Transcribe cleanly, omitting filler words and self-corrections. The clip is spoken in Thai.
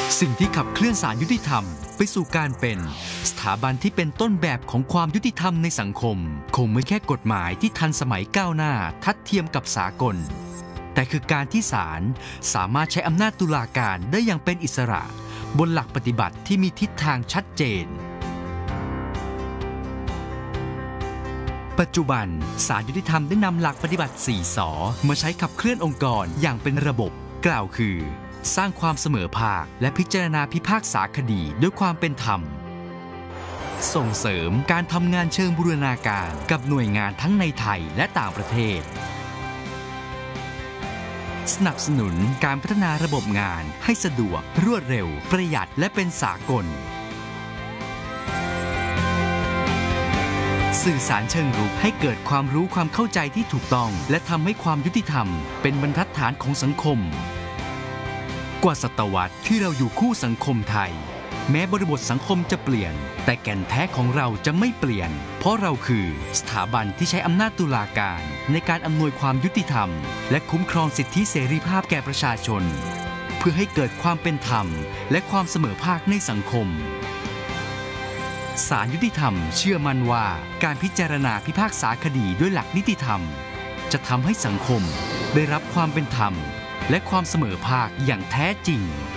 สิ่งที่ขับเคลื่อนศาลยุติธรรมไปสู่การเป็นสถาบันที่เป็นต้นแบบของความยุติธรรมในสังคมคงไม่แค่กฎหมายที่ทันสมัยก้าวหน้าทัดเทียมกับสากลแต่คือการที่ศาลสามารถใช้อำนาจตุลาการได้อย่างเป็นอิสระบนหลักปฏิบัติที่มีทิศทางชัดเจนปัจจุบันศาลยุติธรรมได้นำหลักปฏิบัติ4 ส.มาใช้ขับเคลื่อนองค์กรอย่างเป็นระบบกล่าวคือสร้างความเสมอภาคและพิจารณาพิพากษาคดีด้วยความเป็นธรรมส่งเสริมการทำงานเชิงบูรณาการกับหน่วยงานทั้งในไทยและต่างประเทศสนับสนุนการพัฒนาระบบงานให้สะดวกรวดเร็วประหยัดและเป็นสากลสื่อสารเชิงรุกให้เกิดความรู้ความเข้าใจที่ถูกต้องและทำให้ความยุติธรรมเป็นบรรทัดฐานของสังคมกว่าศตวรรษที่เราอยู่คู่สังคมไทยแม้บริบทสังคมจะเปลี่ยนแต่แก่นแท้ของเราจะไม่เปลี่ยนเพราะเราคือสถาบันที่ใช้อำนาจตุลาการในการอำนวยความยุติธรรมและคุ้มครองสิทธิเสรีภาพแก่ประชาชนเพื่อให้เกิดความเป็นธรรมและความเสมอภาคในสังคมศาลยุติธรรมเชื่อมั่นว่าการพิจารณาพิพากษาคดีด้วยหลักนิติธรรมจะทำให้สังคมได้รับความเป็นธรรมและความเสมอภาคอย่างแท้จริง